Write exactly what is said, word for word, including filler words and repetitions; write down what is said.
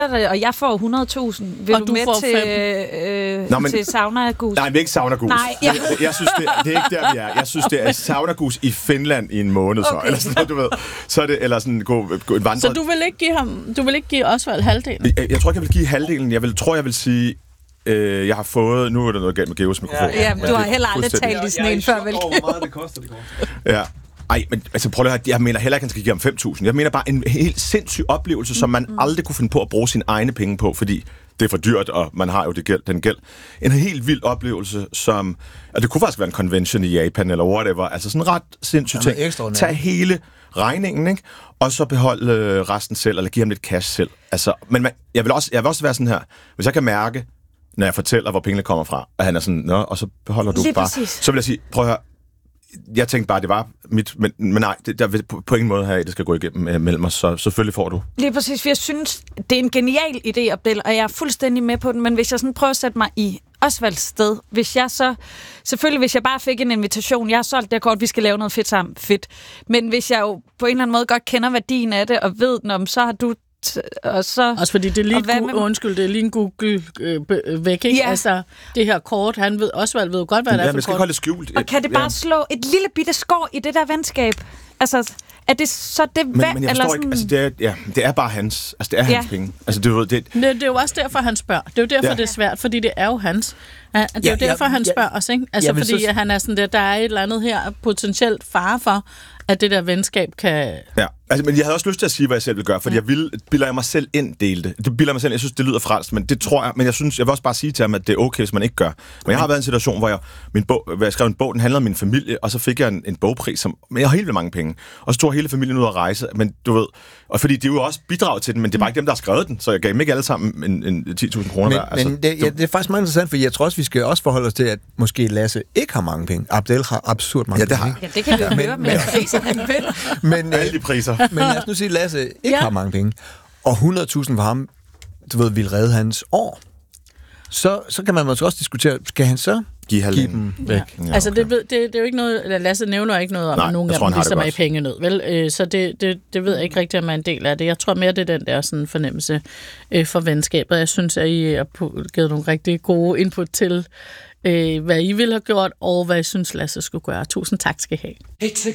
og jeg får hundrede tusind. Vil og du, du med får til, øh, Nå, men, til Saunagus? Nej, vi er ikke Saunagus. Nej. Jeg, jeg synes, det, det er ikke der, vi er. Jeg synes, det er Saunagus i Finland i en måned, så. Okay. Eller sådan, du ved. Så er det, eller sådan, gå, gå en vandre. Så du vil ikke give ham, du vil ikke give Osvald halvdelen? Jeg, jeg tror ikke, jeg vil give halvdelen. Jeg vil, tror, jeg vil sige, øh, jeg har fået, nu er der noget galt med Geos mikrofon. Ja, ja, du har heller aldrig talt i sådan en før, vel? Hvor meget det koster, det kort. Ja. Ej, men altså prøv at høre, jeg mener heller ikke, at han skal give ham fem tusind. Jeg mener bare en helt sindssyg oplevelse, som man aldrig kunne finde på at bruge sine egne penge på, fordi det er for dyrt, og man har jo det gæld, den gæld. En helt vild oplevelse, som... Og det kunne faktisk være en convention i Japan, eller whatever. Altså sådan en ret sindssyg ting. Tag hele regningen, ikke? Og så beholde øh, resten selv, eller give ham lidt cash selv. Altså, men man, jeg, vil også, jeg vil også være sådan her, hvis jeg kan mærke, når jeg fortæller, hvor pengene kommer fra, at han er sådan, nå, og så beholder du Lige bare... præcis. Så vil jeg sige, prøv at høre, jeg tænkte bare, det var mit... Men, men nej, det, der vil på, på ingen måde her, det skal gå igennem øh, mellem os, så selvfølgelig får du. Lige præcis, for jeg synes, det er en genial idé, Abdel, og jeg er fuldstændig med på den, men hvis jeg sådan prøver at sætte mig i Osvalds sted, hvis jeg så... Selvfølgelig, hvis jeg bare fik en invitation, jeg har solgt det kort, vi skal lave noget fedt sammen, fedt. Men hvis jeg jo på en eller anden måde godt kender værdien af det, og ved, når, så har du... Og så, også fordi det er lige, gu- med... undskyld, det er lige en Google øh, væk, ikke? Ja. Altså, det her kort, han ved, Osvald ved jo godt, hvad det ja, er for kort. Skal kort. holde det skjult. Og kan det bare ja. slå et lille bitte skår i det der venskab? Altså, er det så det men, værd? Men jeg eller forstår sådan... ikke, altså det er, ja, det er bare hans, altså det er ja. hans penge. Altså det, det, det, det er jo også derfor, han spørger. Det er jo derfor, ja. det er svært, fordi det er jo hans. Det er ja, jo derfor, ja, han spørger ja, os, ikke? Altså fordi så... han er sådan der, der er et eller andet her potentielt fare for, at det der venskab kan... Ja, altså, men jeg havde også lyst til at sige, hvad jeg selv vil gøre, fordi ja. jeg vil, bilder jeg mig selv ind dele det. Det bilder mig selv, jeg synes, det lyder frelst, men det tror jeg, men jeg synes, jeg vil også bare sige til ham, at det er okay, hvis man ikke gør. Men jeg har været i en situation, hvor jeg, min bog, hvor jeg skrev en bog, den handlede om min familie, og så fik jeg en, en bogpris, som, men jeg har helt vildt mange penge. Og så tog hele familien ud at rejse, men du ved, og fordi de er jo også bidraget til den, men det er bare ikke dem, der har skrevet den, så jeg gav dem ikke alle sammen en, en ti tusind kroner hver. Altså, men det, ja, det er faktisk meget interessant, for jeg tror også, vi skal også forholde os til, at måske Lasse ikke har mange penge. Abdel har absurd mange ja, det har. penge. Ja, det kan vi jo ja, høre med priser, han vil. Men, alle de priser. Men lad os nu sige, at Lasse ikke ja. har mange penge, og hundrede tusind for ham, du ved, vil redde hans år. Så, så kan man måske også diskutere, skal han så give, give dem væk? Ja. Ja, okay. Altså, det, det, det er jo ikke noget, Lasse nævner ikke noget om, Nej, at nogen af dem ligesom er i pengenød, vel? Øh, så det, det, det ved jeg ikke rigtigt, om man er en del af det. Jeg tror mere, det er den der sådan fornemmelse øh, for venskabet. Jeg synes, at I har givet nogle rigtig gode input til, øh, hvad I ville have gjort, og hvad I synes, Lasse skulle gøre. Tusind tak skal I have.